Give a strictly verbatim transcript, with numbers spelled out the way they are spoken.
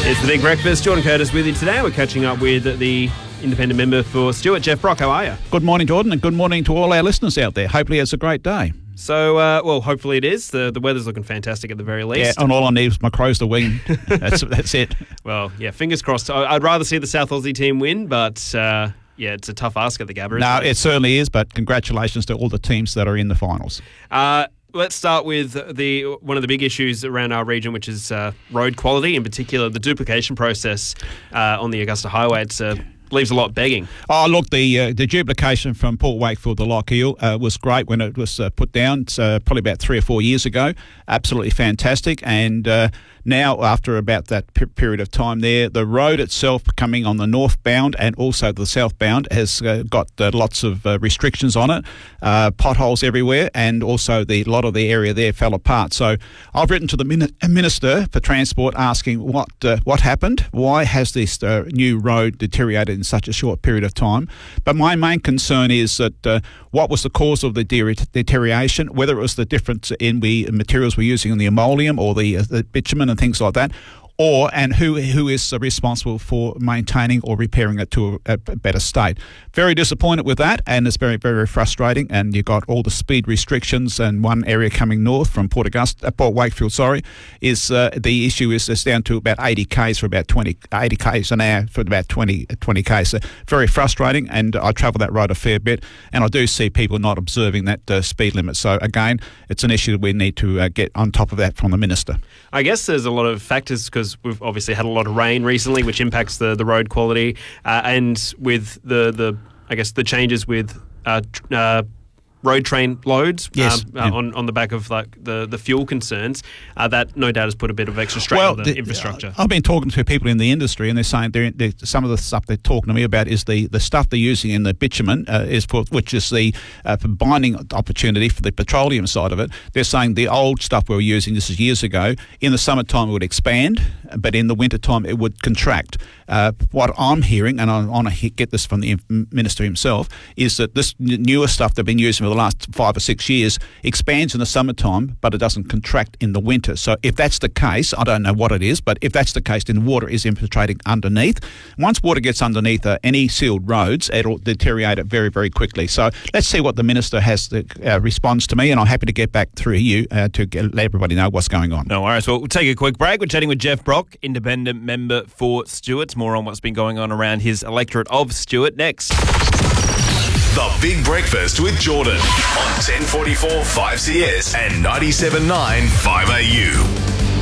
It's the Big Breakfast. Jordan Curtis with you today. We're catching up with the independent member for Stuart, Jeff Brock. How are you? Good morning, Jordan, and good morning to all our listeners out there. Hopefully it's a great day. So, uh, well, hopefully it is. The the weather's looking fantastic at the very least. Yeah, and all I need is my crows to wing. that's that's it. Well, yeah, fingers crossed. I'd rather see the South Aussie team win, but uh, yeah, it's a tough ask at the Gabba. No, it? it certainly is, but congratulations to all the teams that are in the finals. Uh, let's start with the one of the big issues around our region, which is uh, road quality, in particular the duplication process uh, on the Augusta Highway. It's uh, leaves a lot begging. Oh, look, the uh, the duplication from Port Wakefield to Lochiel uh, was great when it was uh, put down. It's uh, probably about three or four years ago. Absolutely fantastic. And uh, now, after about that p- period of time there, the road itself coming on the northbound and also the southbound has uh, got uh, lots of uh, restrictions on it, uh, potholes everywhere, and also the lot of the area there fell apart. So I've written to the min- Minister for Transport asking what uh, what happened, why has this uh, new road deteriorated in such a short period of time. But my main concern is that uh, what was the cause of the de- deterioration, whether it was the difference in the materials we're using in the emolium or the, uh, the bitumen and things like that, or and who who is responsible for maintaining or repairing it to a, a better state. Very disappointed with that, and it's very, very frustrating. And you've got all the speed restrictions, and one area coming north from Port Augusta, uh, Port Wakefield, sorry, is uh, the issue is it's down to about eighty k's for about twenty, eighty k's an hour for about twenty, twenty k's. So very frustrating, and I travel that road a fair bit, and I do see people not observing that uh, speed limit. So again, it's an issue that we need to uh, get on top of that from the Minister. I guess there's a lot of factors because we've obviously had a lot of rain recently, which impacts the, the road quality, uh, and with the, the I guess the changes with uh, tr- uh, road train loads yes, um, yeah. uh, on on the back of like the, the fuel concerns, uh, that no doubt has put a bit of extra strain well, on the, the infrastructure. I've been talking to people in the industry, and they're saying they're, they're, some of the stuff they're talking to me about is the, the stuff they're using in the bitumen, uh, is for, which is the uh, for binding opportunity for the petroleum side of it. They're saying the old stuff we were using, this is years ago, in the summertime it would expand, but in the wintertime it would contract. Uh, what I'm hearing, and I want to get this from the Minister himself, is that this newer stuff they've been using for the last five or six years expands in the summertime, but it doesn't contract in the winter. So if that's the case, I don't know what it is, but if that's the case, then water is infiltrating underneath. Once water gets underneath uh, any sealed roads, it'll deteriorate it very, very quickly. So let's see what the Minister has to uh, responds to me, and I'm happy to get back through you uh, to get, let everybody know what's going on. No worries. Well, we'll take a quick break. We're chatting with Jeff Brock, independent member for Stuart. More on what's been going on around his electorate of Stuart next. The Big Breakfast with Jordan on ten forty-four five C S and ninety-seven point nine five A U.